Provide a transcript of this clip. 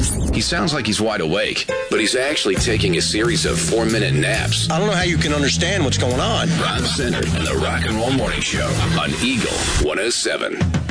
He sounds like he's wide awake, but he's actually taking a series of 4-minute naps. I don't know how you can understand what's going on. Ron Center and the Rock and Roll Morning Show on Eagle 107.